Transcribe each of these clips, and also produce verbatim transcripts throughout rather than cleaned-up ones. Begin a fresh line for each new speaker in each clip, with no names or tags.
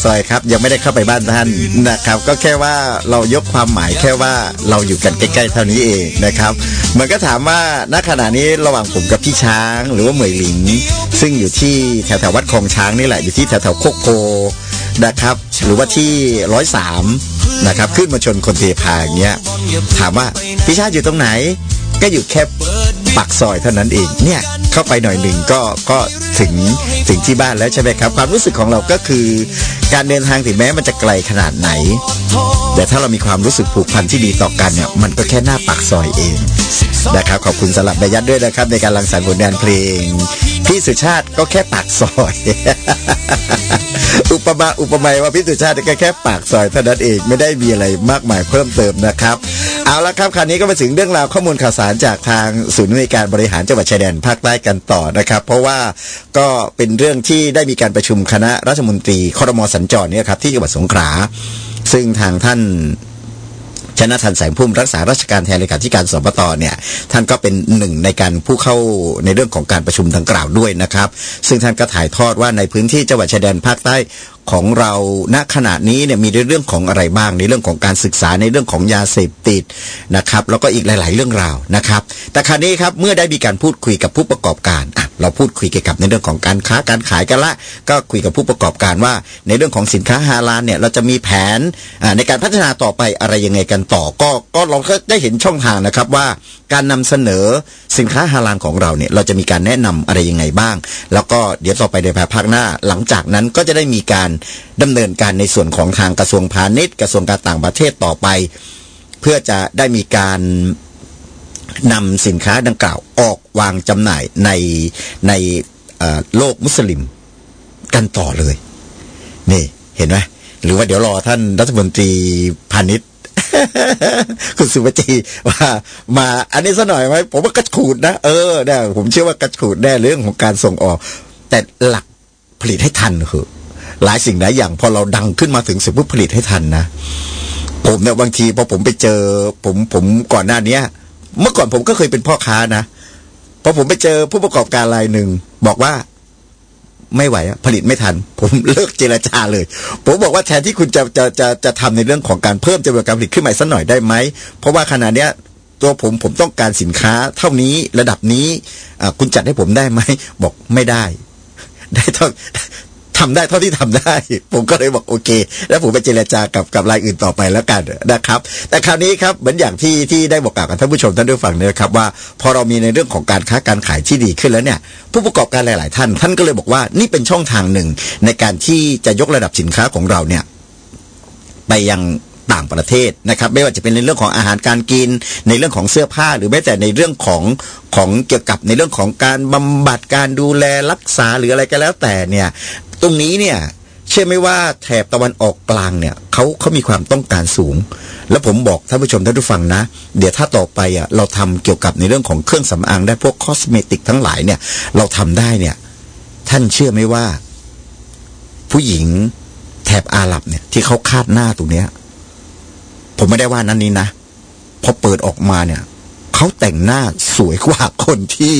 ซอยครับยังไม่ได้เข้าไปบ้านท่านนะครับก็แค่ว่าเรายกความหมายแค่ว่าเราอยู่กันใกล้ๆเท่านี้เองนะครับมันก็ถามว่าณขณะนี้ระหว่างผมกับพี่ช้างหรือว่าเหมยหลิงซึ่งอยู่ที่แถวๆวัดคลองช้างนี่แหละอยู่ที่แถวๆโคกโพนะครับหรือว่าที่ร้อยสามนะครับขึ้นมาชนคนเทพาอย่างเงี้ยถามว่าพี่ชาติอยู่ตรงไหนก็อยู่แค่ปากซอยเท่านั้นเองเนี่ยเข้าไปหน่อยหนึ่งก็ก็ถึงถึงที่บ้านแล้วใช่ไหมครับความรู้สึกของเราก็คือการเดินทางถึงแม้มันจะไกลขนาดไหนแต่ถ้าเรามีความรู้สึกผูกพันที่ดีต่อกันเนี่ยมันก็แค่หน้าปากซอยเองนะครับขอบคุณสำหรับใบยัดด้วยนะครับในการรังสรรค์ผลงานเพลงพี่สุชาติก็แค่ปากซอย อุปมาอุปไมยว่าพี่สุชาติก็แค่ปากซอยเท่านั้นเองไม่ได้มีอะไรมากมายเพิ่มเติมนะครับเอาละครับคราวนี้ก็มาถึงเรื่องราวข้อมูลข่าวสารจากทางศูนย์อำนวยการบริหารจังหวัดชายแดนภาคใต้กันต่อนะครับเพราะว่าก็เป็นเรื่องที่ได้มีการประชุมคณะรัฐมนตรีครม.สัญจรเนี่ยครับที่จังหวัดสงขลาซึ่งทางท่านชนะทันแสงพุ่มรักษาราชการแทนเลขาธิการสปต.เนี่ยท่านก็เป็นหนึ่งในการผู้เข้าในเรื่องของการประชุมดังกล่าวด้วยนะครับซึ่งท่านก็ถ่ายทอดว่าในพื้นที่จังหวัดชายแดนภาคใต้ของเราณขณะนี้เนี่ยมีเรื่องของอะไรบ้างในเรื่องของการศึกษาในเรื่องของยาเสพติดนะครับแล้วก็อีกหลายๆเรื่องราวนะครับแต่คราวนี้ครับเมื่อได้มีการพูดคุยกับผู้ประกอบการอ่ะเราพูดคุยเกี่ยวกับในเรื่องของการค้าการขายกันละก็คุยกับผู้ประกอบการว่าในเรื่องของสินค้าฮาลาลเนี่ยเราจะมีแผนอ่าในการพัฒนาต่อไปอะไรยังไงกันต่อก็ก็เราก็ได้เห็นช่องทางนะครับว่าการนำเสนอสินค้าฮาลาลของเราเนี่ยเราจะมีการแนะนำอะไรยังไงบ้างแล้วก็เดี๋ยวต่อไปในภาคหน้าหลังจากนั้นก็จะได้มีการดำเนินการในส่วนของทางกระทรวงพาณิชย์กระทรวงการต่างประเทศต่อไปเพื่อจะได้มีการนำสินค้าดังกล่าวออกวางจำหน่ายในในโลกมุสลิมกันต่อเลยนี่เห็นไหมหรือว่าเดี๋ยวรอท่านรัฐมนตรีพาณิชย์ คุณสุภจีว่ามาอันนี้ซะหน่อยไหมผมว่ากระฉูดนะเออเนี่ยผมเชื่อว่ากระฉูดแน่เรื่องของการส่งออกแต่หลักผลิตให้ทันคือหลายสิ่งหลายอย่างพอเราดังขึ้นมาถึงสิ่งผลิตให้ทันนะผมเนี่ยบางทีพอผมไปเจอผมผมก่อนหน้านี้เมื่อก่อนผมก็เคยเป็นพ่อค้านะพอผมไปเจอผู้ประกอบการรายหนึ่งบอกว่าไม่ไหวผลิตไม่ทันผมเลิกเจรจาเลยผมบอกว่าแทนที่คุณจะจะจะจะทำในเรื่องของการเพิ่มจำนวนการผลิตขึ้นมาสักหน่อยได้ไหมเพราะว่าขณะเนี้ยตัวผมผมต้องการสินค้าเท่านี้ระดับนี้คุณจัดให้ผมได้ไหมบอกไม่ได้ได้เท่าทำได้เท่าที่ทำได้ผมก็เลยบอกโอเคแล้วผมไปเจรจากับกับรายอื่นต่อไปแล้วกันนะครับแต่คราวนี้ครับเหมือนอย่างที่ที่ได้บอกกล่าวกับท่านผู้ชมท่านผู้ฟังเนี่ยครับว่าพอเรามีในเรื่องของการค้าการขายที่ดีขึ้นแล้วเนี่ยผู้ประกอบการหลายๆท่านท่านก็เลยบอกว่านี่เป็นช่องทางหนึ่งในการที่จะยกระดับสินค้าของเราเนี่ยไปยังต่างประเทศนะครับไม่ว่าจะเป็นในเรื่องของอาหารการกินในเรื่องของเสื้อผ้าหรือแม้แต่ในเรื่องของของเกี่ยวกับในเรื่องของการบำบัดการดูแลรักษาหรืออะไรก็แล้วแต่เนี่ยตรงนี้เนี่ยเชื่อไหมว่าแถบตะวันออกกลางเนี่ยเขาเขามีความต้องการสูงแล้วผมบอกท่านผู้ชมท่านผู้ฟังนะเดี๋ยวถ้าต่อไปอ่ะเราทำเกี่ยวกับในเรื่องของเครื่องสำอางได้พวกคอสเมติกทั้งหลายเนี่ยเราทำได้เนี่ยท่านเชื่อไหมว่าผู้หญิงแถบอาหรับเนี่ยที่เขาคาดหน้าตรงเนี้ยผมไม่ได้ว่านั้นนี้นะพอเปิดออกมาเนี่ยเขาแต่งหน้าสวยกว่าคนที่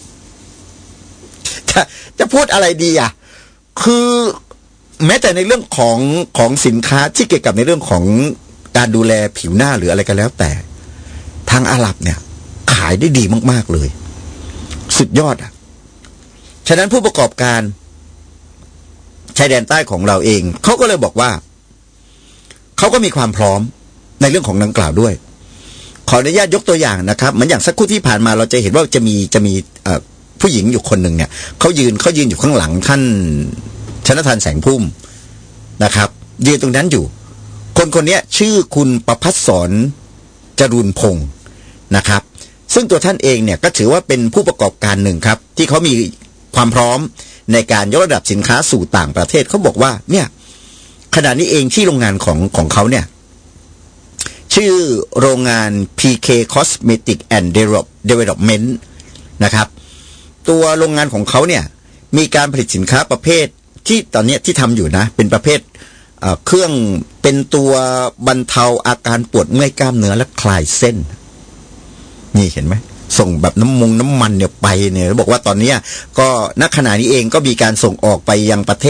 จะจะพูดอะไรดีอ่ะคือแม้แต่ในเรื่องของของสินค้าที่เกี่ยวกับในเรื่องของการดูแลผิวหน้าหรืออะไรก็แล้วแต่ทางอาหรับเนี่ยขายได้ดีมากๆเลยสุดยอดอ่ะฉะนั้นผู้ประกอบการชายแดนใต้ของเราเองเขาก็เลยบอกว่าเขาก็มีความพร้อมในเรื่องของดังกล่าวด้วยขออนุญาตยกตัวอย่างนะครับเหมือนอย่างสักครู่ที่ผ่านมาเราจะเห็นว่าจะมีจะมีผู้หญิงอยู่คนหนึ่งเนี่ยเขายืนเขายืนอยู่ข้างหลังท่านชนทันแสงพุ่มนะครับยืนตรงนั้นอยู่คนคนนี้ชื่อคุณประภัสสรจรูนพงศ์นะครับซึ่งตัวท่านเองเนี่ยก็ถือว่าเป็นผู้ประกอบการหนึ่งครับที่เขามีความพร้อมในการยกระดับสินค้าสู่ต่างประเทศเขาบอกว่าเนี่ยขณะนี้เองที่โรงงานของของเขาเนี่ยชื่อโรงงาน พี เค Cosmetic and Development นะครับตัวโรงงานของเขาเนี่ยมีการผลิตสินค้าประเภทที่ตอนนี้ที่ทำอยู่นะเป็นประเภท เอ่อ เครื่องเป็นตัวบรรเทาอาการปวดเมื่อยกล้ามเนื้อและคลายเส้นนี่เห็นไหมส่งแบบน้ำมงน้ำมันเนี่ยไปเนี่ยบอกว่าตอนนี้ก็ณขณะนี้เองก็มีการส่งออกไปยังประเทศ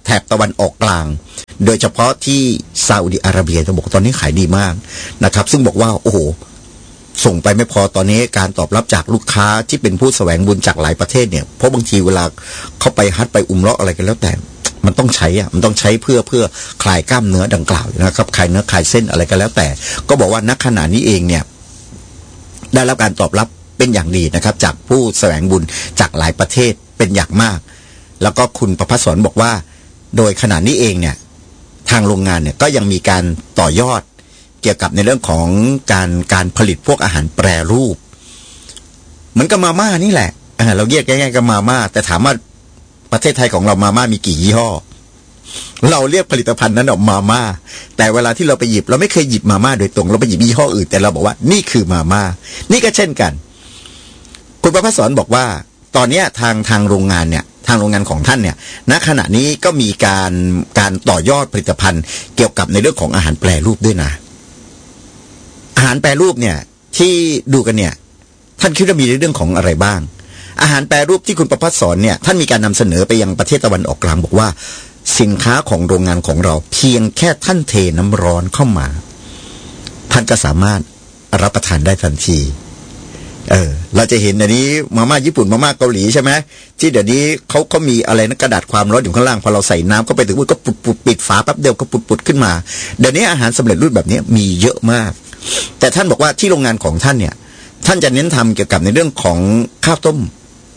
แถบตะวันออกกลางโดยเฉพาะที่ซาอุดิอาระเบียจะบอกตอนนี้ขายดีมากนะครับซึ่งบอกว่าโอ้โหส่งไปไม่พอตอนนี้การตอบรับจากลูกค้าที่เป็นผู้แสวงบุญจากหลายประเทศเนี่ยเพราะบางทีเวลาเขาไปฮัจญ์ไปอุมเราะห์อะไรกันแล้วแต่มันต้องใช้อ่ะมันต้องใช้เพื่อเพื่อคลายกล้ามเนื้อดังกล่าวนะครับคลายเนื้อคลายเส้นอะไรกันแล้วแต่ก็บอกว่าณขณะนี้เองเนี่ยได้รับการตอบรับเป็นอย่างดีนะครับจากผู้แสวงบุญจากหลายประเทศเป็นอย่างมากแล้วก็คุณประภัสสรบอกว่าโดยขณะนี้เองเนี่ยทางโรงงานเนี่ยก็ยังมีการต่อยอดเกี่ยวกับในเรื่องของการการผลิตพวกอาหารแปรรูปเหมือนกับมาม่านี่แหละเราเรียกง่ายๆกับมาม่าแต่ถามว่าประเทศไทยของเรามาม่ามีกี่ยี่ห้อเราเรียกผลิตภัณฑ์นั้นออกมาม่าแต่เวลาที่เราไปหยิบเราไม่เคยหยิบมาม่าโดยตรงเราไปหยิบยี่ห้ออื่นแต่เราบอกว่านี่คือมาม่านี่ก็เช่นกันคุณประภัสสรบอกว่าตอนนี้ทางทางโรงงานเนี่ยทางโรงงานของท่านเนี่ยณขณะนี้ก็มีการการต่อยอดผลิตภัณฑ์เกี่ยวกับในเรื่องของอาหารแปรรูปด้วยนะอาหารแปรรูปเนี่ยที่ดูกันเนี่ยท่านคิดว่ามีในเรื่องของอะไรบ้างอาหารแปรรูปที่คุณประภัสสรเนี่ยท่านมีการนำเสนอไปยังประเทศตะวันออกกลางบอกว่าสินค้าของโรงงานของเราเพียงแค่ท่านเทน้ำร้อนเข้ามาท่านก็สามารถรับประทานได้ทันทีเออเราจะเห็นอันนี้มาม่าญี่ปุ่นมาม่าเกาหลีใช่ไหมที่เดี๋ยวนี้เขาเขามีอะไรนะกระดาษความร้อนอยู่ข้างล่างพอเราใส่น้ำเข้าไปถึงก็ปุดปุดปิดฝาแป๊บเดียวก็ปุดปุดขึ้นมาเดี๋ยวนี้อาหารสำเร็จรูปแบบนี้มีเยอะมากแต่ท่านบอกว่าที่โรงงานของท่านเนี่ยท่านจะเน้นทำเกี่ยวกับในเรื่องของข้าวต้ม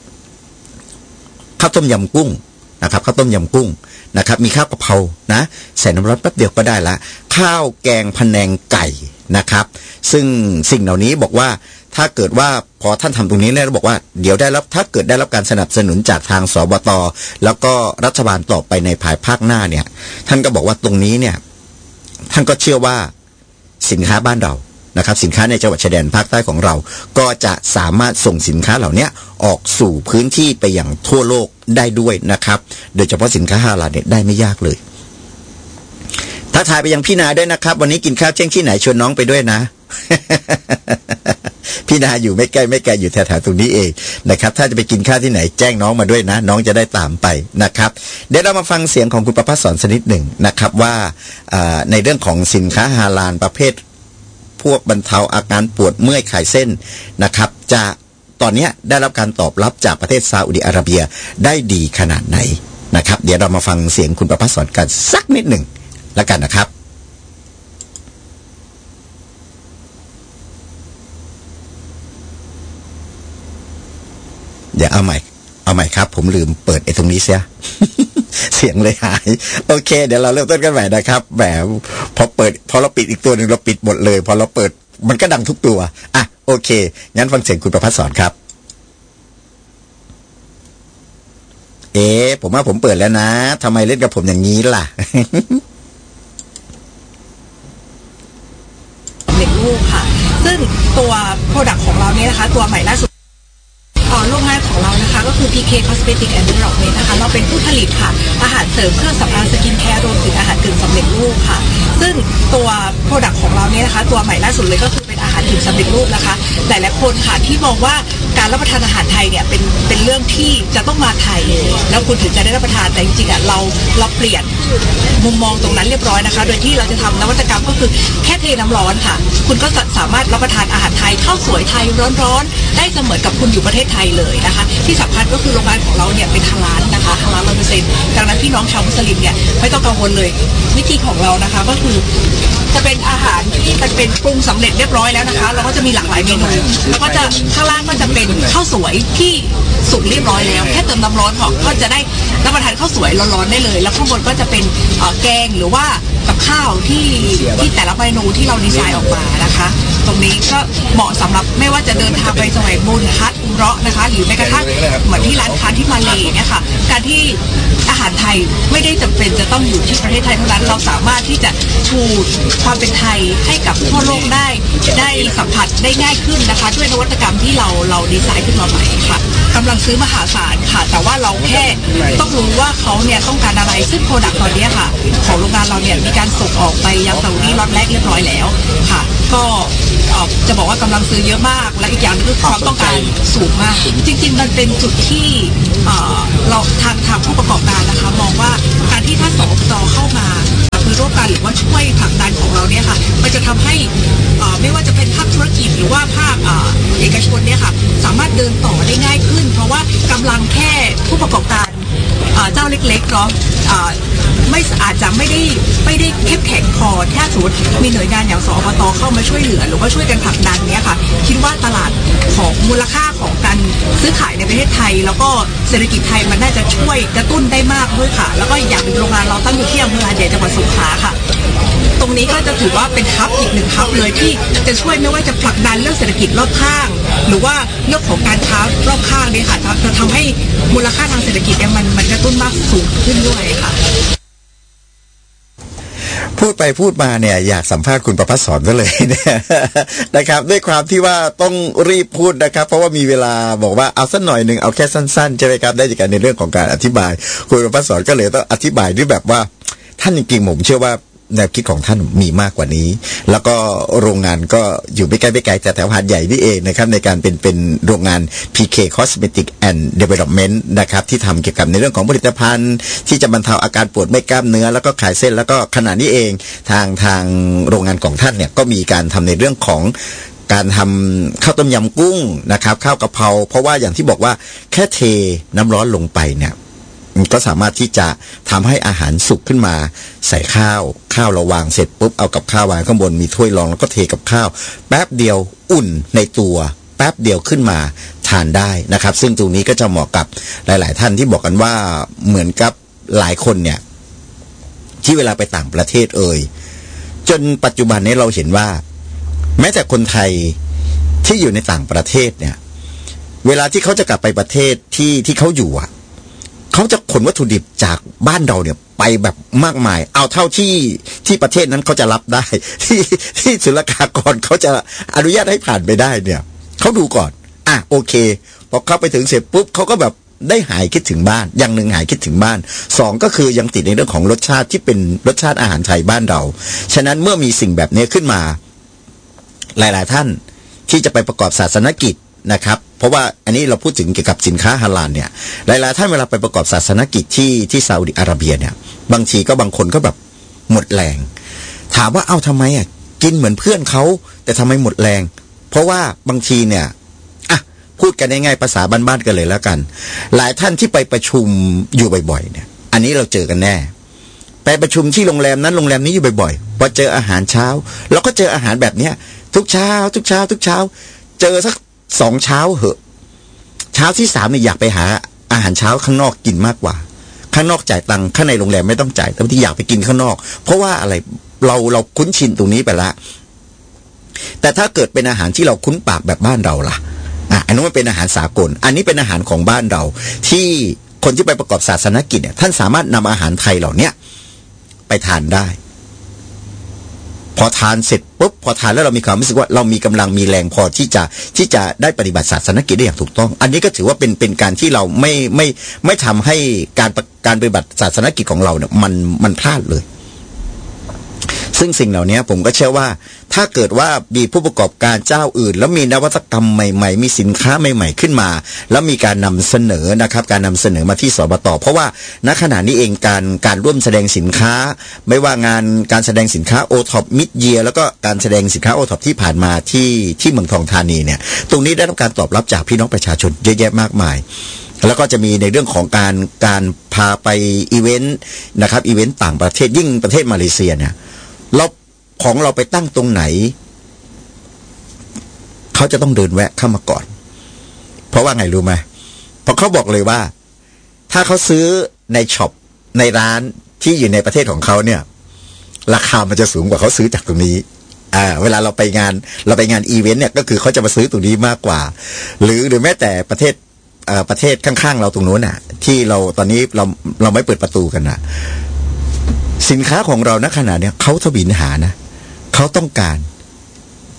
ข้าวต้มยำกุ้งนะครับข้าวต้มยำกุ้งนะครับมีข้าวกะเพรานะใส่น้ำร้อนแป๊บเดียวก็ได้ละข้าวแกงพะแนงไก่นะครับซึ่งสิ่งเหล่านี้บอกว่าถ้าเกิดว่าพอท่านทำตรงนี้แล้วบอกว่าเดี๋ยวได้รับถ้าเกิดได้รับการสนับสนุนจากทางสบตแล้วก็รัฐบาลต่อไปในภายภาคหน้าเนี่ยท่านก็บอกว่าตรงนี้เนี่ยท่านก็เชื่อว่าสินค้าบ้านเรานะครับสินค้าในจังหวัดชายแดนภาคใต้ของเราก็จะสามารถส่งสินค้าเหล่านี้ออกสู่พื้นที่ไปอย่างทั่วโลกได้ด้วยนะครับโดยเฉพาะสินค้าฮาลาลเนี่ยได้ไม่ยากเลยถ้าถ่ายไปยังพี่นาด้วยนะครับวันนี้กินข้าวเที่ยงที่ไหนชวนน้องไปด้วยนะ พี่นาอยู่ไม่ใกล้ไม่ไกลอยู่แถวๆตรงนี้เองนะครับถ้าจะไปกินข้าวที่ไหนแจ้งน้องมาด้วยนะน้องจะได้ตามไปนะครับเดี๋ยวเรามาฟังเสียงของคุณประภัสสรสักนิดหนึ่งนะครับว่าในเรื่องของสินค้าฮาลาลประเภทพวกบรรเทาอาการปวดเมื่อยคลายเส้นนะครับจะตอนนี้ได้รับการตอบรับจากประเทศซาอุดิอาระเบียได้ดีขนาดไหนนะครับเดี๋ยวเรามาฟังเสียงคุณประภัสสรกันสักนิดหนึ่งแล้วกันนะครับเดี๋ยวเอาใหม่เอาใหม่ครับผมลืมเปิดไอ้ตรงนี้เสีย เสียงเลยหายโอเคเดี๋ยวเราเริ่มต้นกันใหม่นะครับแหมพอเปิดพอเราปิดอีกตัวหนึ่งเราปิดหมดเลยพอเราเปิดมันก็ดังทุกตัวอ่ะโอเคงั้นฟังเสียงคุณประภัสสรครับเอ๊ะผมว่าผมเปิดแล้วนะทำไมเล่นกับผมอย่างนี้ล่ะ
เด็กลูกค่ะซึ่งตัวโปรดักต์ของเราเนี่ยนะคะตัวใหม่ล่าสุดโรงงานของเรานะคะก็คือ พี เค Cosmetic and Development นะคะเราเป็นผู้ผลิตค่ะอาหารเสริมเครื่องสำอางสกินแคร์รวมถึงอาหารกึ่งสำเร็จรูปค่ะซึ่งตัวโปรดักต์ของเราเนี่ยนะคะตัวใหม่ล่าสุดเลยก็คือเป็นอาหารกึ่งสำเร็จรูปนะคะหลายๆคนค่ะที่มองว่าการรับประทานอาหารไทยเนี่ยเป็นเป็นเรื่องที่จะต้องมาไทยแล้วคุณถึงจะได้รับประทานแต่จริงๆอ่ะเราเราเปลี่ยนมุมมองตรงนั้นเรียบร้อยนะคะโดยที่เราจะทำนวัตกรรมก็คือแค่เทน้ำร้อนค่ะคุณก็สามารถรับประทานอาหารไทยข้าวสวยไทยร้อนๆได้เสมือนกับคุณอยู่ประเทศไทยเลยนะคะที่สำคัญก็คือโรงงานของเราเนี่ยเป็นฮาลาลนะคะฮาลาลร้อยเปอร์เซ็นต์ดังนั้นพี่น้องชาวมุสลิมเนี่ยไม่ต้องกังวลเลยวิธีของเรานะคะก็คือจะเป็นอาหารที่มันเป็นปรุงสำเร็จเรียบร้อยแล้วนะคะเราก็จะมีหลากหลายเมนูแล้วก็จะข้างล่างก็จะเป็นข้าวสวยที่สุกเรียบร้อยแล้วแค่เติมน้ำร้อนพอก็จะได้รับประทานข้าวสวยร้อนๆได้เลยแล้วข้างบนก็จะเป็นแกงหรือว่ากับข้าวที่ที่แต่ละเมนูที่เราดีไซน์ออกมานะคะตรงนี้ก็เหมาะสำหรับไม่ว่าจะเดินทางไปแสวงบุญฮัจญ์อุมเราะห์นะคะหรือแม้กระทั่งเหมือนที่ร้านค้าที่มาเลเนี่ยค่ะการที่อาหารไทยไม่ได้จำเป็นจะต้องอยู่ที่ประเทศไทยเท่านั้นเราสามารถที่จะชูความเป็นไทยให้กับทั่วโลกได้ได้สัมผัสได้ง่ายขึ้นนะคะด้วยนวัตกรรมที่เราเราดีไซน์ขึ้นมาใหม่ค่ะกำลังซื้อมหาศาลค่ะแต่ว่าเราแค่ต้องรู้ว่าเขาเนี่ยต้องการอะไรซึ่งโปรดักต์ตอนนี้ค่ะของโรงงานเราเนี่ยมีการส่งออกไปยังซาอุดีล็อตแรกเรียบร้อยแล้วค่ะก็จะบอกว่ากำลังซื้อเยอะมากและอีกอย่างนึงคือความต้องการสูงมากจริงๆมันเป็นจุดที่เราทางทางผู้ประกอบการนะคะมองว่าการที่ถ้าสอบจเข้ามาคือร่วมกันหรือว่าช่วยผลักดันของเราเนี่ยค่ะมันจะทำให้ไม่ว่าจะเป็นภาคธุรกิจหรือว่าภาคเอกชนเนี่ยค่ะสามารถเดินต่อได้ง่ายขึ้นเพราะว่ากำลังแค่ผู้ประกอบการเจ้าเล็กๆเนาะไม่อาจจะไม่ได้ไม่ได้เข้มแข็งพอถ้าสมมติมีหน่วยงานอย่างสอบตเข้ามาช่วยเหลือหรือว่าช่วยกันผลักดันเนี้ยค่ะคิดว่าตลาดของมูลค่าของการซื้อขายในประเทศไทยแล้วก็เศรษฐกิจไทยมันน่าจะช่วยกระตุ้นได้มากด้วยค่ะแล้วก็อย่างโรงงานเราตั้งอยู่ที่อำเภอหาดใหญ่จังหวัดสงขลาค่ะตรงนี้ก็จะถือว่าเป็นฮับอีกหนึ่งฮับเลยที่จะช่วยไม่ว่าจะผลักดันเรื่องเศรษฐกิจรอบข้างหรือว่าเรื่องของการค้ารอบข้างเนี่ยค่ะจะทำให้มูลค่าทางเศรษฐกิจเนี่ยมันมันกระตุ้นมากสูงขึ้นด้วยค่ะ
พูดไปพูดมาเนี่ยอยากสัมภาษณ์คุณประภัสสรซะเลยเนี่ยนะครับด้วยความที่ว่าต้องรีบพูดนะครับเพราะว่ามีเวลาบอกว่าเอาสักหน่อยหนึ่งเอาแค่สั้นๆใช่ไหมครับได้จากการในเรื่องของการอธิบายคุณประภัสสรก็เลยต้องอธิบายด้วยแบบว่าท่านจริงๆผมเชื่อว่าแนวคิดของท่านมีมากกว่านี้แล้วก็โรงงานก็อยู่ไม่ไกลไม่ไกลแต่แถวหาดใหญ่นี่เองนะครับในการเป็นเป็นโรงงาน พี เค Cosmetic and Development นะครับที่ทำเกี่ยวกับในเรื่องของผลิตภัณฑ์ที่จะบรรเทาอาการปวดเมื่อยกล้ามเนื้อแล้วก็คลายเส้นแล้วก็ขณะนี้เองทางทางโรงงานของท่านเนี่ยก็มีการทำในเรื่องของการทำข้าวต้มยำกุ้งนะครับข้าวกะเพราเพราะว่าอย่างที่บอกว่าแค่เทน้ำร้อนลงไปเนี่ยก็สามารถที่จะทำให้อาหารสุกขึ้นมาใส่ข้าวข้าวเราวางเสร็จปุ๊บเอากับข้าววางข้างบนมีถ้วยรองแล้วก็เทกับข้าวแป๊บเดียวอุ่นในตัวแป๊บเดียวขึ้นมาทานได้นะครับซึ่งตรงนี้ก็จะเหมาะกับหลายๆท่านที่บอกกันว่าเหมือนกับหลายคนเนี่ยที่เวลาไปต่างประเทศเอ่ยจนปัจจุบันนี้เราเห็นว่าแม้แต่คนไทยที่อยู่ในต่างประเทศเนี่ยเวลาที่เขาจะกลับไปประเทศที่ที่เขาอยู่อ่ะเขาจะขนวัตถุดิบจากบ้านเราเนี่ยไปแบบมากมายเอาเท่าที่ที่ประเทศนั้นเขาจะรับได้ที่ที่ศุลกากรเขาจะอนุญาตให้ผ่านไปได้เนี่ยเขาดูก่อนอ่ะโอเคพอเข้าไปถึงเสร็จปุ๊บเขาก็แบบได้หายคิดถึงบ้านอย่างหนึ่งหายคิดถึงบ้านสองก็คือยังติดในเรื่องของรสชาติที่เป็นรสชาติอาหารไทยบ้านเราฉะนั้นเมื่อมีสิ่งแบบนี้ขึ้นมาหลายๆท่านที่จะไปประกอบศาสนกิจนะครับเพราะว่าอันนี้เราพูดถึงเกี่ยวกับสินค้าฮาลาลเนี่ยหลายๆท่านเวลาไปประกอบศาสนกิจที่ที่ซาอุดิอาระเบียเนี่ยบางทีก็บางคนก็แบบหมดแรงถามว่าเอ้าทำไมอ่ะกินเหมือนเพื่อนเขาแต่ทำไมหมดแรงเพราะว่าบางทีเนี่ยอ่ะพูดกันง่ายๆภาษาบ้านๆกันเลยแล้วกันหลายท่านที่ไปประชุมอยู่บ่อยๆเนี่ยอันนี้เราเจอกันแน่ไปประชุมที่โรงแรมนั้นโรงแรมนี้อยู่บ่อยๆพอเจออาหารเช้าเราก็เจออาหารแบบเนี้ยทุกเช้าทุกเช้าทุกเช้าเจอสักสองเช้าเหอะเช้าที่สามเนี่ยอยากไปหาอาหารเช้าข้างนอกกินมากกว่าข้างนอกจ่ายตังค์ข้างในโรงแรมไม่ต้องจ่ายแต่บางทีอยากไปกินข้างนอกเพราะว่าอะไรเราเราคุ้นชินตรงนี้ไปละแต่ถ้าเกิดเป็นอาหารที่เราคุ้นปากแบบบ้านเราล่ะอ่ะอันนั้นมันเป็นอาหารสากลอันนี้เป็นอาหารของบ้านเราที่คนที่ไปประกอบศาสนกิจเนี่ยท่านสามารถนำอาหารไทยเหล่านี้ไปทานได้พอทานเสร็จปุ๊บพอทานแล้วเรามีความรู้สึกว่าเรามีกำลังมีแรงพอที่จะที่จะได้ปฏิบัติศาสนกิจได้อย่างถูกต้องอันนี้ก็ถือว่าเป็นเป็นการที่เราไม่ไม่ไม่ทำให้การการปฏิบัติศาสนกิจของเราเนี่ยมันมันพลาดเลยซึ่งสิ่งเหล่านี้ผมก็เชื่อว่าถ้าเกิดว่ามีผู้ประกอบการเจ้าอื่นแล้วมีนวัตกรรมใหม่ๆมีสินค้าใหม่ๆขึ้นมาแล้วมีการนำเสนอนะครับการนำเสนอมาที่สบตเพราะว่าณขณะนี้เองการการร่วมแสดงสินค้าไม่ว่างานการแสดงสินค้าโอท็อปมิดเยียร์แล้วก็การแสดงสินค้าโอท็อปที่ผ่านมาที่ที่เมืองทองธานีเนี่ยตรงนี้ได้รับการตอบรับจากพี่น้องประชาชนเยอะแยะมากมายแล้วก็จะมีในเรื่องของการการพาไปอีเวนต์นะครับอีเวนต์ต่างประเทศยิ่งประเทศมาเลเซียเนี่ยเราของเราไปตั้งตรงไหนเขาจะต้องเดินแวะเข้ามาก่อนเพราะว่าไงรู้ไหมเพราะเขาบอกเลยว่าถ้าเขาซื้อในช็อปในร้านที่อยู่ในประเทศของเขาเนี่ยราคามันจะสูงกว่าเขาซื้อจากตรงนี้อ่าเวลาเราไปงานเราไปงานอีเวนต์เนี่ยก็คือเขาจะมาซื้อตรงนี้มากกว่าหรือหรือแม้แต่ประเทศเอ่อประเทศข้างๆเราตรงโน้นน่ะที่เราตอนนี้เราเราไม่เปิดประตูกันน่ะสินค้าของเราณขณะเนี้ยเขาทวินหานะเขาต้องการ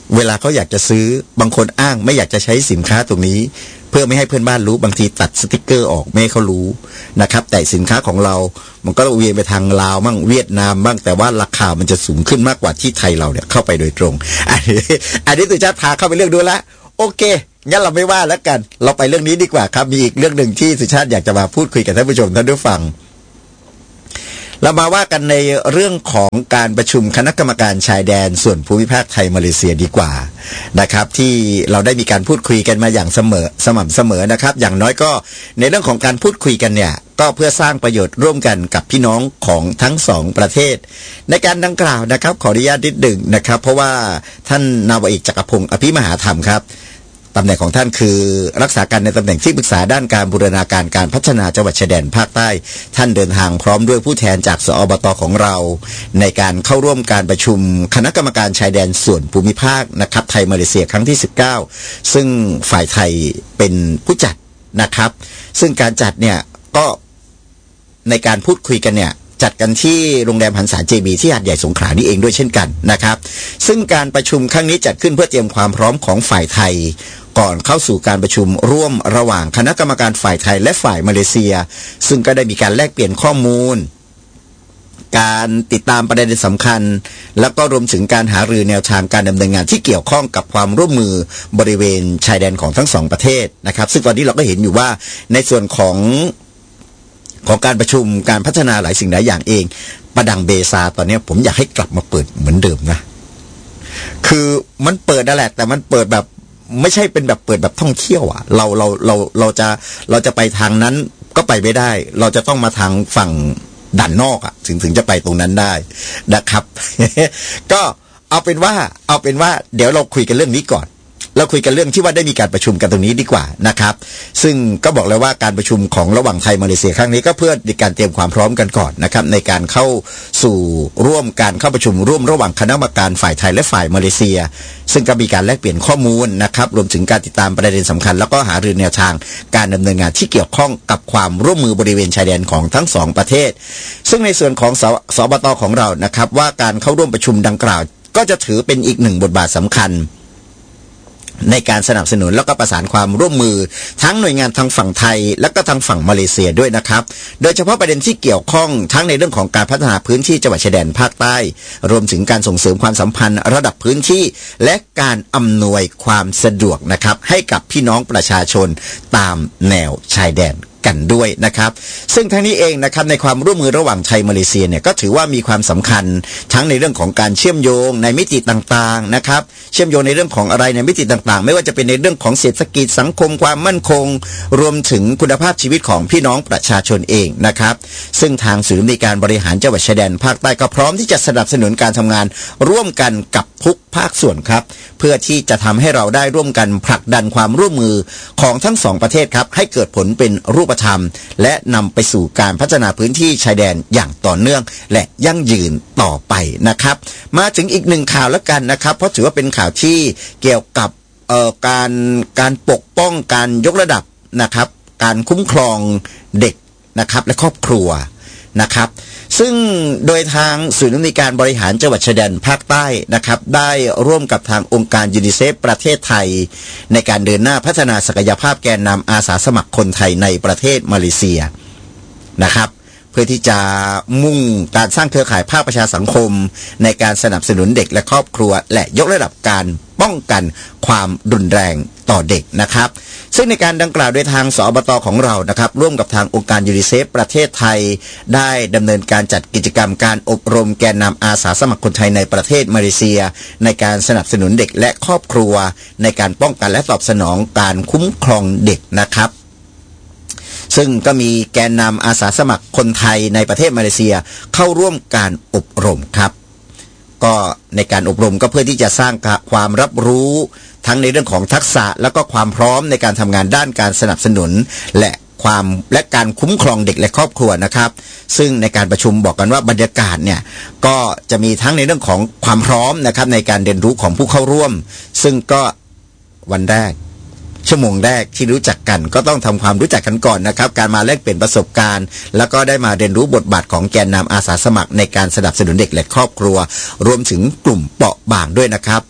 เวลาเขาอยากจะซื้อบางคนอ้างไม่อยากจะใช้สินค้าตรงนี้เพื่อไม่ให้เพื่อนบ้านรู้บางทีตัดสติ๊กเกอร์ออกไม่ให้เขารู้นะครับแต่สินค้าของเรามันก็เวียนไปทางลาวบ้างเวียดนามบ้างแต่ว่าราคามันจะสูงขึ้นมากกว่าที่ไทยเราเนี่ยเข้าไปโดยตรงอันนี้อันนี้ตุชาติพาเข้าไปเรื่องดูละโอเคงั้นเราไม่ว่าแล้วกันเราไปเรื่องนี้ดีกว่าครับมีอีกเรื่องหนึ่งที่สุชาติอยากจะมาพูดคุยกับท่านผู้ชมท่านผู้ฟังเรามาว่ากันในเรื่องของการประชุมคณะกรรมการชายแดนส่วนภูมิภาคไทยมาเลเซียดีกว่านะครับที่เราได้มีการพูดคุยกันมาอย่างเสมอสม่ำเสมอนะครับอย่างน้อยก็ในเรื่องของการพูดคุยกันเนี่ยก็เพื่อสร้างประโยชน์ร่วมกันกับพี่น้องของทั้งสองประเทศในการดังกล่าวนะครับขออนุญาตนิดหนึ่งนะครับเพราะว่าท่านนาวาเอกจักรพงศ์อภิมหาธรรมครับตำแหน่งของท่านคือรักษาการในตำแหน่งที่ปรึกษาด้านการบูรณาการการพัฒนาจังหวัดชายแดนภาคใต้ท่านเดินทางพร้อมด้วยผู้แทนจากสอบต.ของเราในการเข้าร่วมการประชุมคณะกรรมการชายแดนส่วนภูมิภาคนะครับไทยมาเลเซียครั้งที่สิบเก้าซึ่งฝ่ายไทยเป็นผู้จัดนะครับซึ่งการจัดเนี่ยก็ในการพูดคุยกันเนี่ยจัดกันที่โรงแรมหันษา เจ บี ที่หาดใหญ่สงขลานี่เองด้วยเช่นกันนะครับซึ่งการประชุมครั้งนี้จัดขึ้นเพื่อเตรียมความพร้อมของฝ่ายไทยก่อนเข้าสู่การประชุมร่วมระหว่างคณะกรรมการฝ่ายไทยและฝ่ายมาเลเซียซึ่งก็ได้มีการแลกเปลี่ยนข้อมูลการติดตามประเด็นสำคัญแล้วก็รวมถึงการหารือแนวทางการดำเนินงานที่เกี่ยวข้องกับความร่วมมือบริเวณชายแดนของทั้งสองประเทศนะครับซึ่งตอนนี้เราก็เห็นอยู่ว่าในส่วนของของการประชุมการพัฒนาหลายสิ่งหลายอย่างเองประดังเบซาตอนนี้ผมอยากให้กลับมาเปิดเหมือนเดิมนะคือมันเปิดนั่นแหละแต่มันเปิดแบบไม่ใช่เป็นแบบเปิดแบบท่องเที่ยวอ่ะเราเราเราเราจะเราจะไปทางนั้นก็ไปไม่ได้เราจะต้องมาทางฝั่งด้านนอกอ่ะถึงถึงจะไปตรงนั้นได้นะครับ ก็เอาเป็นว่าเอาเป็นว่าเดี๋ยวเราคุยกันเรื่องนี้ก่อนเราคุยกันเรื่องที่ว่าได้มีการประชุมกันตรงนี้ดีกว่านะครับซึ่งก็บอกแล้วว่าการประชุมของระหว่างไทยมาเลเซียครั้งนี้ก็เพื่อในการเตรียมความพร้อมกันก่อนนะครับในการเข้าสู่ร่วมการเข้าประชุมร่วมระหว่างคณะกรรมการฝ่ายไทยและฝ่ายมาเลเซียซึ่งก็มีการแลกเปลี่ยนข้อมูลนะครับรวมถึงการติดตามประเด็นสำคัญแล้วก็หารือแนวทางการดำเนินงานที่เกี่ยวข้องกับความร่วมมือบริเวณชายแดนของทั้งสองประเทศซึ่งในส่วนของสสบต.ของเรานะครับว่าการเข้าร่วมประชุมดังกล่าวก็จะถือเป็นอีกหนึ่งบทบาทสำคัญในการสนับสนุนแล้วก็ประสานความร่วมมือทั้งหน่วยงานทางฝั่งไทยและก็ทางฝั่งมาเลเซียด้วยนะครับโดยเฉพาะประเด็นที่เกี่ยวข้องทั้งในเรื่องของการพัฒนาพื้นที่จังหวัดชายแดนภาคใต้รวมถึงการส่งเสริมความสัมพันธ์ระดับพื้นที่และการอำนวยความสะดวกนะครับให้กับพี่น้องประชาชนตามแนวชายแดนกันด้วยนะครับซึ่งทั้งนี้เองนะครับในความร่วมมือระหว่างไทยมาเลเซียเนี่ยก็ถือว่ามีความสำคัญทั้งในเรื่องของการเชื่อมโยงในมิติต่างๆนะครับเชื่อมโยงในเรื่องของอะไรในมิติต่างๆไม่ว่าจะเป็นในเรื่องของเศรษฐกิจสังคมความมั่นคงรวมถึงคุณภาพชีวิตของพี่น้องประชาชนเองนะครับซึ่งทางศูนย์ในการบริหารจังหวัดชายแดนภาคใต้ก็พร้อมที่จะสนับสนุนการทำงานร่วมกันกับทุกภาคส่วนครับเพื่อที่จะทำให้เราได้ร่วมกันผลักดันความร่วมมือของทั้งสองประเทศครับให้เกิดผลเป็นรูปธรรมและนำไปสู่การพัฒนาพื้นที่ชายแดนอย่างต่อเนื่องและยั่งยืนต่อไปนะครับมาถึงอีกหนึ่งข่าวแล้วกันนะครับเพราะถือว่าเป็นข่าวที่เกี่ยวกับเอ่อการการปกป้องการยกระดับนะครับการคุ้มครองเด็กนะครับและครอบครัวนะครับซึ่งโดยทางศูนย์อำนวยการบริหารจังหวัดชายแดนภาคใต้นะครับได้ร่วมกับทางองค์การยูนิเซฟประเทศไทยในการเดินหน้าพัฒนาศักยภาพแกนนำอาสาสมัครคนไทยในประเทศมาเลเซียนะครับเพื่อที่จะมุ่งการสร้างเครือข่ายภาคประชาสังคมในการสนับสนุนเด็กและครอบครัวและยกระดับการป้องกันความรุนแรงต่อเด็กนะครับซึ่งในการดังกล่าวโดยทางสอบต.ของเรานะครับร่วมกับทางองค์การยูนิเซฟประเทศไทยได้ดำเนินการจัดกิจกรรมการอบรมแกนนำอาสาสมัครคนไทยในประเทศมาเลเซียในการสนับสนุนเด็กและครอบครัวในการป้องกันและตอบสนองการคุ้มครองเด็กนะครับซึ่งก็มีแกนนำอาสาสมัครคนไทยในประเทศมาเลเซียเข้าร่วมการอบรมครับก็ในการอบรมก็เพื่อที่จะสร้างความรับรู้ทั้งในเรื่องของทักษะแล้วก็ความพร้อมในการทำงานด้านการสนับสนุนและความและการคุ้มครองเด็กและครอบครัวนะครับซึ่งในการประชุมบอกกันว่าบรรยากาศเนี่ยก็จะมีทั้งในเรื่องของความพร้อมนะครับในการเรียนรู้ของผู้เข้าร่วมซึ่งก็วันแรกชั่วโมงแรกที่รู้จักกันก็ต้องทำความรู้จักกันก่อนนะครับการมาแลกเปลี่ยนประสบการณ์แล้วก็ได้มาเรียนรู้บทบาทของแกนนำอาสาสมัครในการสนับสนุนเด็กและครอบครัวรวมถึงกลุ่มเปราะบางด้วยนะครับ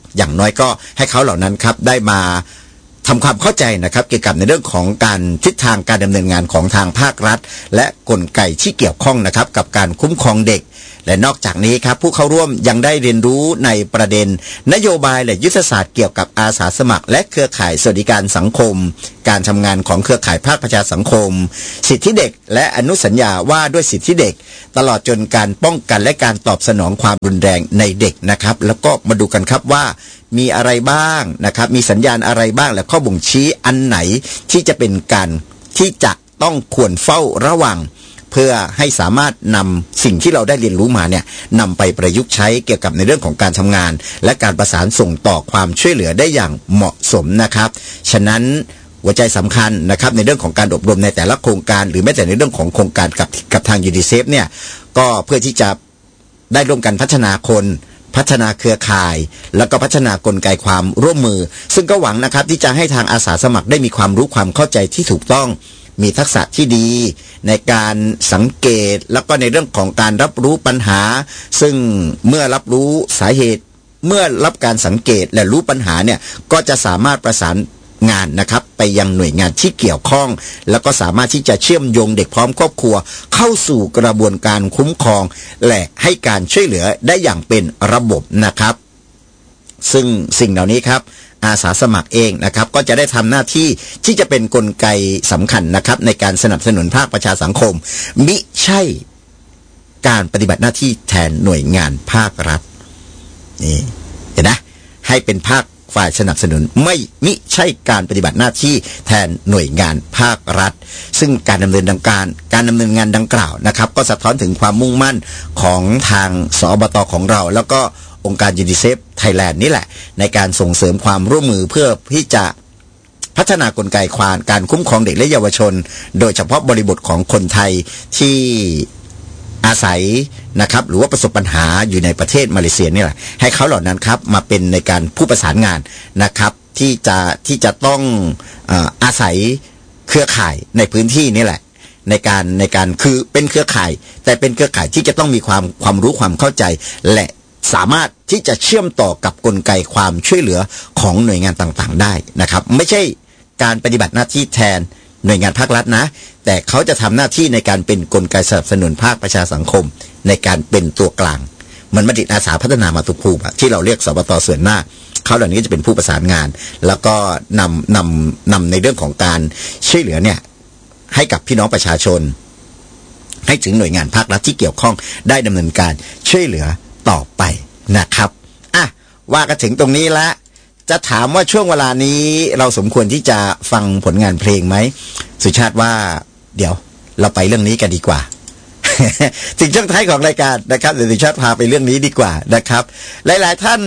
อย่างน้อยก็ให้เขาเหล่านั้นครับได้มาทำความเข้าใจนะครับเกี่ยวกับในเรื่องของการทิศทางการดำเนินงานของทางภาครัฐและกลไกที่เกี่ยวข้องนะครับกับการคุ้มครองเด็กและนอกจากนี้ครับผู้เข้าร่วมยังได้เรียนรู้ในประเด็นนโยบายและยุทธศาสตร์เกี่ยวกับอาสาสมัครและเครือข่ายสวัสดิการสังคมการทำงานของเครือข่ายภาคประชาสังคมสิทธิเด็กและอนุสัญญาว่าด้วยสิทธิเด็กตลอดจนการป้องกันและการตอบสนองความรุนแรงในเด็กนะครับแล้วก็มาดูกันครับว่ามีอะไรบ้างนะครับมีสัญญาณอะไรบ้างและข้อบ่งชี้อันไหนที่จะเป็นการที่จะต้องควรเฝ้าระวังเพื่อให้สามารถนำสิ่งที่เราได้เรียนรู้มาเนี่ยนำไปประยุกต์ใช้เกี่ยวกับในเรื่องของการทำงานและการประสานส่งต่อความช่วยเหลือได้อย่างเหมาะสมนะครับฉะนั้นหัวใจสำคัญนะครับในเรื่องของการอบรมในแต่ละโครงการหรือแม้แต่ในเรื่องของโครงการกับกับทางยูนิเซฟเนี่ยก็เพื่อที่จะได้ร่วมกันพัฒนาคนพัฒนาเครือข่ายแล้วก็พัฒนากลไกความร่วมมือซึ่งก็หวังนะครับที่จะให้ทางอาสาสมัครได้มีความรู้ความเข้าใจที่ถูกต้องมีทักษะที่ดีในการสังเกตแล้วก็ในเรื่องของการรับรู้ปัญหาซึ่งเมื่อรับรู้สาเหตุเมื่อรับการสังเกตและรู้ปัญหาเนี่ยก็จะสามารถประสานงานนะครับไปยังหน่วยงานที่เกี่ยวข้องแล้วก็สามารถที่จะเชื่อมโยงเด็กพร้อมครอบครัวเข้าสู่กระบวนการคุ้มครองและให้การช่วยเหลือได้อย่างเป็นระบบนะครับซึ่งสิ่งเหล่านี้ครับอาสาสมัครเองนะครับก็จะได้ทำหน้าที่ที่จะเป็นกลไกสำคัญนะครับในการสนับสนุนภาคประชาสังคมมิใช่การปฏิบัติหน้าที่แทนหน่วยงานภาครัฐนี่เห็นนะให้เป็นภาคฝ่ายสนับสนุนไม่มิใช่การปฏิบัติหน้าที่แทนหน่วยงานภาครัฐซึ่งการดำเนินดังการการดำเนินงานดังกล่าวนะครับก็สะท้อนถึงความมุ่งมั่นของทางสอบต.ของเราแล้วก็องค์การยูนิเซฟไทยแลนด์นี่แหละในการส่งเสริมความร่วมมือเพื่อที่จะพัฒนากลไกความการคุ้มครองเด็กและเยาวชนโดยเฉพาะบริบทของคนไทยที่อาศัยนะครับหรือว่าประสบปัญหาอยู่ในประเทศมาเลเซียนี่แหละให้เขาเหล่านั้นครับมาเป็นในการผู้ประสานงานนะครับที่จะที่จะต้องเอ่ออาศัยเครือข่ายในพื้นที่นี่แหละในการในการคือเป็นเครือข่ายแต่เป็นเครือข่ายที่จะต้องมีความความรู้ความเข้าใจและสามารถที่จะเชื่อมต่อกับกลไกความช่วยเหลือของหน่วยงานต่างๆได้นะครับไม่ใช่การปฏิบัติหน้าที่แทนหน่วยงานภาครัฐนะแต่เขาจะทำหน้าที่ในการเป็นกลไกสนับสนุนภาคประชาสังคมในการเป็นตัวกลางเหมือนบัณฑิตอาสาพัฒนามาตุภูมิที่เราเรียกสบต.ส่วนหน้าเขาเหล่านี้จะเป็นผู้ประสานงานแล้วก็นำนำนำในเรื่องของการช่วยเหลือเนี่ยให้กับพี่น้องประชาชนให้ถึงหน่วยงานภาครัฐที่เกี่ยวข้องได้ดำเนินการช่วยเหลือต่อไปนะครับอ่ะว่ากันถึงตรงนี้ละจะถามว่าช่วงเวลานี้เราสมควรที่จะฟังผลงานเพลงไหมสุชาติว่าเดี๋ยวเราไปเรื่องนี้กันดีกว่า ถึงช่วงท้ายของรายการนะครับเดี๋ยวสุชาติพาไปเรื่องนี้ดีกว่านะครับหลายๆท่าน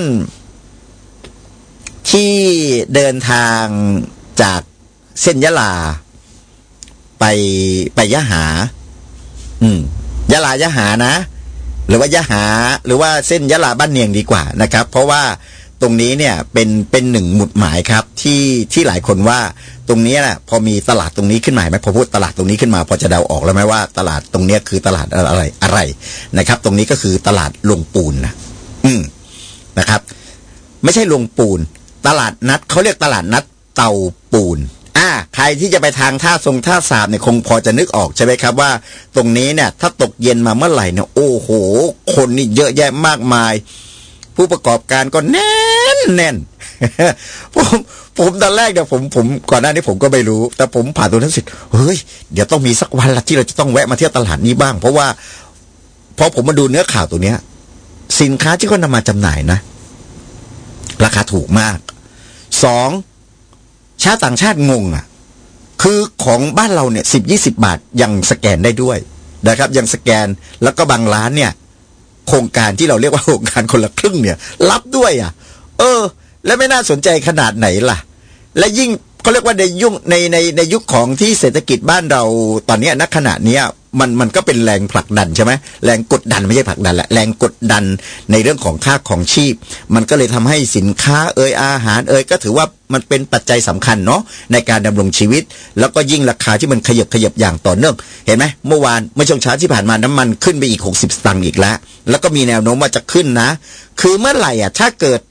ที่เดินทางจากเส้นยะลาไปไปยะหาอืมยะลายะหานะหรือว่ายะหาหรือว่าเส้นยะลาบ้านเนียงดีกว่านะครับเพราะว่าตรงนี้เนี่ยเป็นเป็นหนึ่งหมุดหมายครับที่ที่หลายคนว่าตรงนี้นะพอมีตลาดตรงนี้ขึ้นมาไหมพอพูดตลาดตรงนี้ขึ้นมาพอจะเดาออกแล้วไหมว่าตลาดตรงนี้คือตลาดอะไรอะไรนะครับตรงนี้ก็คือตลาดลงปูนนะอืมนะครับไม่ใช่ลงปูนตลาดนัดเขาเรียกตลาดนัดเตาปูนอ่าใครที่จะไปทางท่าทรงท่าสาบเนี่ยคงพอจะนึกออกใช่ไหมครับว่าตรงนี้เนี่ยถ้าตกเย็นมาเมื่อไหร่เนี่ยโอ้โหคนนี่เยอะแยะมากมายผู้ประกอบการก็แน่นแน่น ผมผมตอนแรกเนี่ยผมผมก่อนหน้านี้ผมก็ไม่รู้แต่ผมผ่านตรงนั้นสิเฮ้ยเดี๋ยวต้องมีสักวันละที่เราจะต้องแวะมาเที่ยวตลาดนี้บ้างเพราะว่าพอผมมาดูเนื้อข่าวตัวเนี้ยสินค้าที่เขานำมาจำหน่ายนะราคาถูกมากสองชาวต่างชาติงงอ่ะคือของบ้านเราเนี่ยสิบยี่สิบบาทยังสแกนได้ด้วยนะครับยังสแกนแล้วก็บางร้านเนี่ยโครงการที่เราเรียกว่าโครงการคนละครึ่งเนี่ยรับด้วยอ่ะเออและไม่น่าสนใจขนาดไหนล่ะและยิ่งเขาเรียกว่าในยุคในในในยุคของที่เศรษฐกิจบ้านเราตอนนี้ณขณะนี้มันมันก็เป็นแรงผลักดันใช่ไหมแรงกดดันไม่ใช่ผลักดันแหละแรงกดดันในเรื่องของค่าของชีพมันก็เลยทำให้สินค้าเอ่ยอาหารเอ่ยก็ถือว่ามันเป็นปัจจัยสำคัญเนาะในการดำรงชีวิตแล้วก็ยิ่งราคาที่มันขยับขยับอย่างต่อเนื่องเห็นไหมเมื่อวานเมื่อช่วงเช้าที่ผ่านมาน้ำมันขึ้นไปอีกหกสิบสตางค์อีกแล้วแล้วก็มีแนวโน้มว่าจะขึ้นนะคือเมื่อไหร่อ่ะถ้าเกิด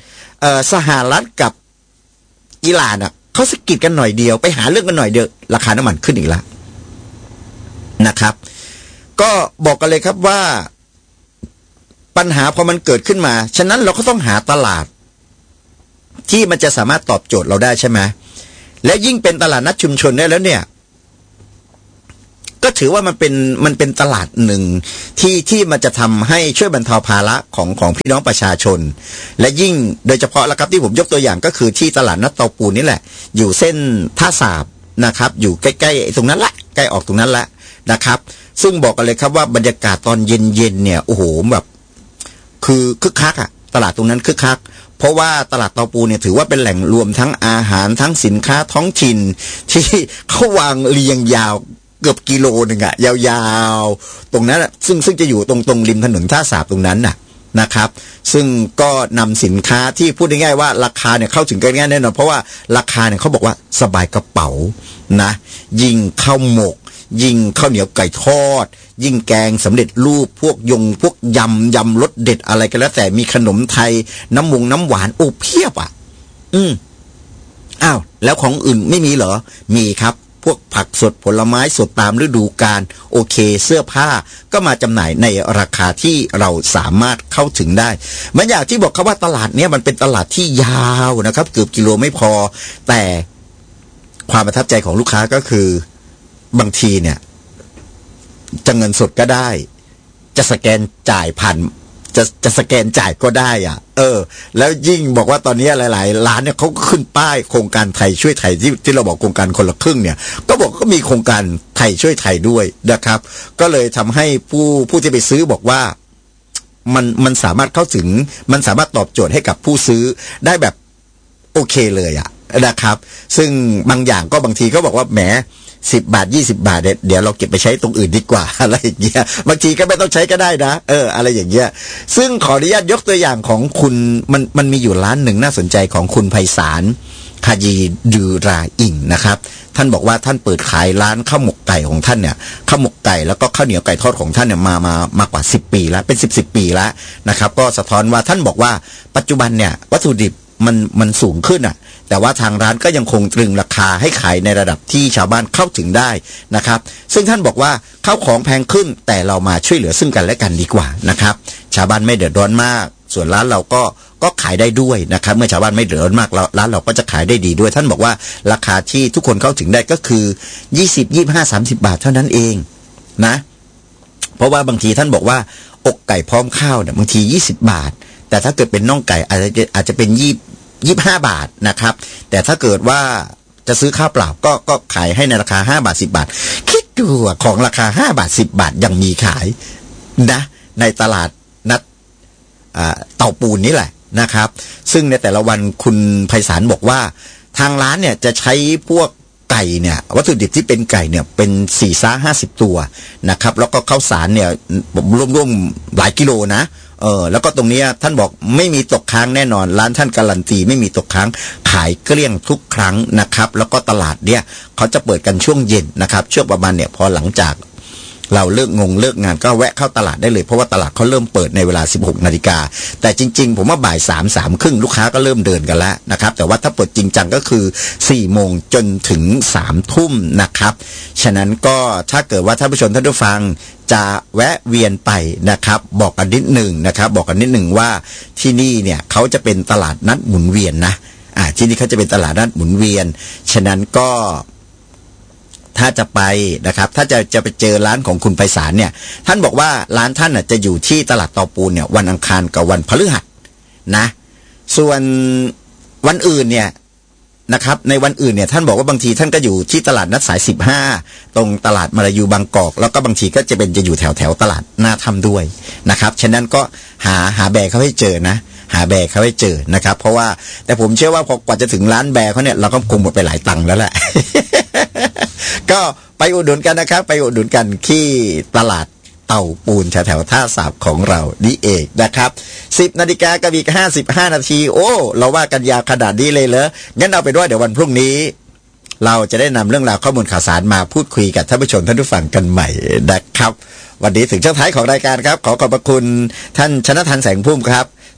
เอ่อสหรัฐกับอิหร่านอ่ะเขาสะกิดกันหน่อยเดียวไปหาเรื่องกันหน่อยเดียวราคาน้ำมันขึ้นอีกแล้วนะครับก็บอกกันเลยครับว่าปัญหาพอมันเกิดขึ้นมาฉะนั้นเราก็ต้องหาตลาดที่มันจะสามารถตอบโจทย์เราได้ใช่ไหมและยิ่งเป็นตลาดนัดชุมชนได้แล้วเนี่ยก็ถือว่ามันเป็นมันเป็นตลาดหนึ่งที่ที่มันจะทำให้ช่วยบรรเทาภาระของของพี่น้องประชาชนและยิ่งโดยเฉพาะแล้วครับที่ผมยกตัวอย่างก็คือที่ตลาดนัดเตาปูนนี่แหละอยู่เส้นท่าสาบนะครับอยู่ใกล้ๆตรงนั้นละใกล้ออกตรงนั้นละนะครับซึ่งบอกกันเลยครับว่าบรรยากาศตอนเย็นๆเนี่ยโอ้โหแบบคือคึกคักอะตลาดตรงนั้นคึกคักเพราะว่าตลาดเตาปูเนี่ยถือว่าเป็นแหล่งรวมทั้งอาหารทั้งสินค้าท้องถิ่นที่เขาวางเรียงยาวเกือบกิโลหนึ่งอะยาวๆตรงนั้นซึ่งซึ่งจะอยู่ตรงตรงริมถนนท่าสาบตรงนั้นน่ะนะครับซึ่งก็นำสินค้าที่พูดง่ายๆว่าราคาเนี่ยเข้าถึงกันง่ายแน่นอนเพราะว่าราคาเนี่ยเขาบอกว่าสบายกระเป๋านะยิ่งข้าวหมกยิ่งข้าวเหนียวไก่ทอดยิ่งแกงสำเร็จรูปพวกยงพวกยำยำรสเด็ดอะไรกันแล้วแต่มีขนมไทยน้ำมงน้ำหวานโอ้เพียบอ่ะอืมอ้าวแล้วของอื่นไม่มีเหรอมีครับพวกผักสดผลไม้สดตามฤดูกาลโอเคเสื้อผ้าก็มาจำหน่ายในราคาที่เราสามารถเข้าถึงได้มันอย่างที่บอกครับว่าตลาดเนี้ยมันเป็นตลาดที่ยาวนะครับเกือบกิโลไม่พอแต่ความประทับใจของลูกค้าก็คือบางทีเนี่ยจะเงินสดก็ได้จะสแกนจ่ายผ่านจะจะสแกนจ่ายก็ได้อ่ะเออแล้วยิ่งบอกว่าตอนนี้หลายๆร้านเนี่ยเขาขึ้นป้ายโครงการไทยช่วยไทยที่ที่เราบอกโครงการคนละครึ่งเนี่ยก็บอกก็มีโครงการไทยช่วยไทยด้วยนะครับก็เลยทำให้ผู้ผู้ที่ไปซื้อบอกว่ามันมันสามารถเข้าถึงมันสามารถตอบโจทย์ให้กับผู้ซื้อได้แบบโอเคเลยอ่ะนะครับซึ่งบางอย่างก็บางทีก็บอกว่าแหมสิบบาทยี่สิบบาทเดี๋ยวเราเก็บไปใช้ตรงอื่นดีกว่าอะไรอย่างเงี้ยบางทีก็ไม่ต้องใช้ก็ได้นะเอออะไรอย่างเงี้ยซึ่งขออนุญาตยกตัวอย่างของคุณมันมันมีอยู่ร้านหนึ่งน่าสนใจของคุณไพศาลคายีดูราอิงนะครับท่านบอกว่าท่านเปิดขายร้านข้าวหมกไก่ของท่านเนี่ยข้าวหมกไก่แล้วก็ข้าวเหนียวไก่ทอดของท่านเนี่ยมามามากกว่าสิบปีแล้วเป็นสิบสิบปีแล้วนะครับก็สะท้อนว่าท่านบอกว่าปัจจุบันเนี่ยวัตถุดิบมันมันสูงขึ้นอ่ะแต่ว่าทางร้านก็ยังคงตรึงราคาให้ขายในระดับที่ชาวบ้านเข้าถึงได้นะครับซึ่งท่านบอกว่าข้าวของแพงขึ้นแต่เรามาช่วยเหลือซึ่งกันและกันดีกว่านะครับชาวบ้านไม่เดือดร้อนมากส่วนร้านเราก็ก็ขายได้ด้วยนะครับเมื่อชาวบ้านไม่เดือดร้อนมากร้านเราก็จะขายได้ดีด้วยท่านบอกว่าราคาที่ทุกคนเข้าถึงได้ก็คือยี่สิบ ยี่สิบห้า สามสิบบาทเท่านั้นเองนะเพราะว่าบางทีท่านบอกว่าอกไก่พร้อมข้าวเนี่ยบางทียี่สิบบาทแต่ถ้าเกิดเป็นน่องไก่อาจจะอาจจะเป็นยี่ยี่สิบห้าบาทนะครับแต่ถ้าเกิดว่าจะซื้อข้าวเปล่าก็ก็ขายให้ในราคาห้าบาทสิบบาทคิดดูของราคาห้าบาทสิบบาทยังมีขายนะในตลาดนัดเต่าปูนนี่แหละนะครับซึ่งในแต่ละวันคุณไพศาลบอกว่าทางร้านเนี่ยจะใช้พวกไก่เนี่ยวัตถุดิบที่เป็นไก่เนี่ยเป็นสี่ซ่าห้าสิบตัวนะครับแล้วก็ข้าวสารเนี่ยร่วมๆหลายกิโลนะเออแล้วก็ตรงนี้ท่านบอกไม่มีตกค้างแน่นอนร้านท่านการันตีไม่มีตกค้างขายเกลี้ยงทุกครั้งนะครับแล้วก็ตลาดเนี่ยเขาจะเปิดกันช่วงเย็นนะครับช่วงประมาณเนี่ยพอหลังจากเราเลิกงงเลิกงานก็แวะเข้าตลาดได้เลยเพราะว่าตลาดเขาเริ่มเปิดในเวลาสิบหกนาฬิกาแต่จริงๆผมว่าบ่ายสามสามครึ่งลูกค้าก็เริ่มเดินกันแล้วนะครับแต่ว่าถ้าเปิดจริงจังก็คือสี่โมงจนถึงสามทุ่มนะครับฉะนั้นก็ถ้าเกิดว่าท่านผู้ชมท่านผู้ฟังจะแวะเวียนไปนะครับบอกกันนิดหนึ่งนะครับบอกกันนิดหนึ่งว่าที่นี่เนี่ยเขาจะเป็นตลาดนัดหมุนเวียนนะอ่าที่นี่เขาจะเป็นตลาดนัดหมุนเวียนฉะนั้นก็ถ้าจะไปนะครับถ้าจะจะไปเจอร้านของคุณไพศาลเนี่ยท่านบอกว่าร้านท่านน่ะจะอยู่ที่ตลาดเตาปูนเนี่ยวันอังคารกับวันพฤหัสนะส่วนวันอื่นเนี่ยนะครับในวันอื่นเนี่ยท่านบอกว่าบางทีท่านก็อยู่ที่ตลาดนัดสายสิบห้าตรงตลาดมาลายูบางกอกแล้วก็บางทีก็จะเป็นจะอยู่แถวแถวตลาดหน้าถ้ำด้วยนะครับฉะนั้นก็หาหาแบร์เขาให้เจอนะหาแบร์เขาให้เจอนะครับเพราะว่าแต่ผมเชื่อว่าพอกว่าจะถึงร้านแบร์เขาเนี่ยเราก็คงหมดไปหลายตังค์แล้วแหละ ก็ไปอุดหนุนกันนะครับไปอุดหนุนกันที่ตลาดเต่าปูนแถวๆท่าสาบของเรานี่เองนะครับสิบนาฬิกากับอีกห้าสิบห้านาทีโอ้เราว่ากันยาวขนาดนี้เลยเหรองั้นเอาเป็นว่าเดี๋ยววันพรุ่งนี้เราจะได้นำเรื่องราวข้อมูลข่าวสารมาพูดคุยกับท่านผู้ชมท่านผู้ฟังกันใหม่นะครับวันนี้ถึงช่วงท้ายของรายการครับขอขอบพระคุณท่านชนทันแสงพุ่มครับ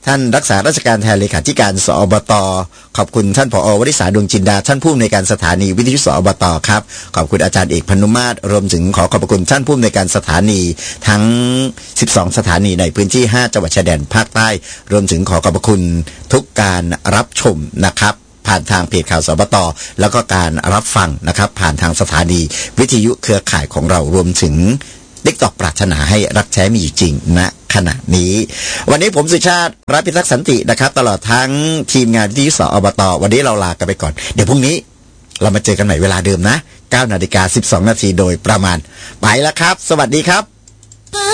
ท่านรักษาราชการแทนเลขาธิการสอบต.ขอบคุณท่านผอ.วริษาดวงจินดาท่านผู้อำนวยการสถานีวิทยุสอบต.ครับขอบคุณอาจารย์เอกพนุมาตรรวมถึงขอขอบคุณท่านผู้อำนวยการสถานีทั้งสิบสองสถานีในพื้นที่ห้าจังหวัดชายแดนภาคใต้รวมถึงขอขอบคุณทุกการรับชมนะครับผ่านทางเพจข่าวสบต.แล้วก็การรับฟังนะครับผ่านทางสถานีวิทยุเครือข่ายของเรารวมถึงติ๊กต็อกปรารถนาให้รักแท้มีอยู่จริงณขณะนี้วันนี้ผมสุชาติรัฐพิทักษ์สันตินะครับตลอดทั้งทีมงานวิทยุสอบต.วันนี้เราลากันไปก่อนเดี๋ยวพรุ่งนี้เรามาเจอกันใหม่เวลาเดิมนะ เก้านาฬิกาสิบสองนาทีโดยประมาณไปแล้วครับสวัสดีครับ